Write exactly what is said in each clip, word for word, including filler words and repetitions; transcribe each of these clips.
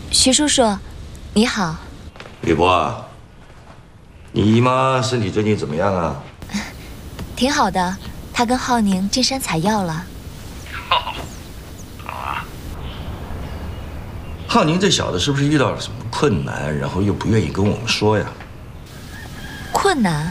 徐叔叔，你好。 雨波啊，你姨妈身体最近怎么样啊？ 挺好的，她跟浩宁进山采药了。 哦，好啊。浩宁这小子是不是遇到了什么困难，然后又不愿意跟我们说呀？ 困难？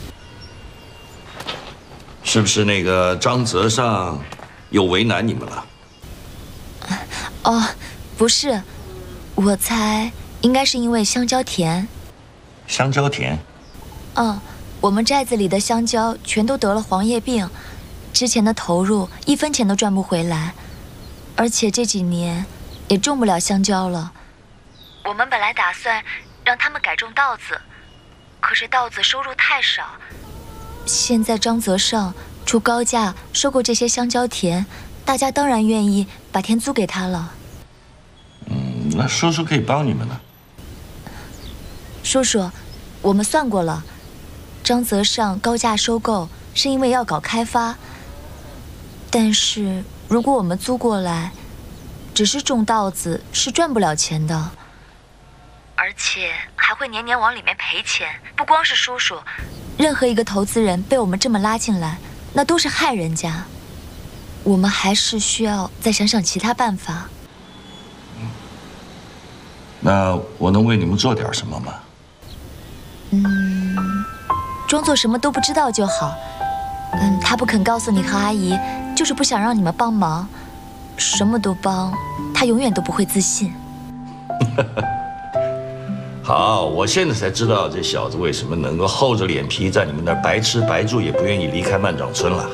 是不是那个张泽尚又为难你们了？ 哦，不是，我猜应该是因为香蕉甜。 香蕉甜？ 嗯，我们寨子里的香蕉全都得了黄叶病，之前的投入一分钱都赚不回来，而且这几年也种不了香蕉了。我们本来打算让他们改种稻子，可是稻子收入太少，现在张泽尚出高价收购这些香蕉田，大家当然愿意把田租给他了。 嗯，那叔叔可以帮你们呢。 叔叔，我们算过了，张泽尚高价收购是因为要搞开发，但是如果我们租过来，只是种稻子是赚不了钱的，而且还会年年往里面赔钱。不光是叔叔，任何一个投资人被我们这么拉进来，那都是害人家。我们还是需要再想想其他办法。 那我能为你们做点什么吗？ 嗯，装作什么都不知道就好。嗯，他不肯告诉你和阿姨，就是不想让你们帮忙。什么都帮，他永远都不会自信。 好，我现在才知道这小子为什么能够厚着脸皮在你们那儿白吃白住，也不愿意离开万长村了。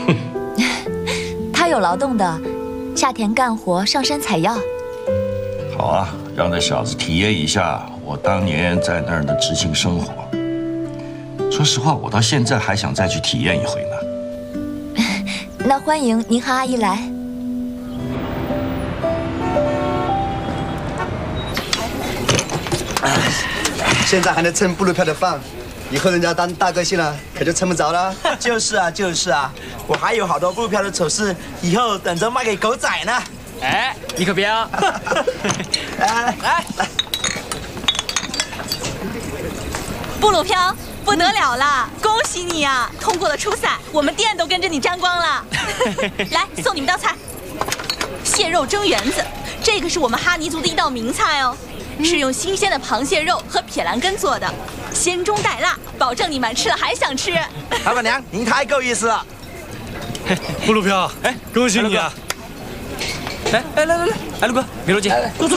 他有劳动的，下田干活，上山采药。 好啊，让这小子体验一下我当年在那儿的知青生活。说实话，我到现在还想再去体验一回呢。 那欢迎您和阿姨来。 现在还能蹭布路票的饭，以后人家当大哥姓了，可就蹭不着了。 就是啊，就是啊，我还有好多布路票的首饰，以后等着卖给狗仔呢。 哎，你可别啊！ 来来来， 布鲁飘不得了了，恭喜你啊，通过了初赛，我们店都跟着你沾光了。来，送你们道菜，蟹肉蒸圆子，这个是我们哈尼族的一道名菜哦。是用新鲜的螃蟹肉和撇兰根做的，鲜中带辣，保证你们吃了还想吃。 老板娘，您太够意思了。 布鲁飘，哎，恭喜你啊！哎哎，来来来，哎，陆哥，别着急，坐坐。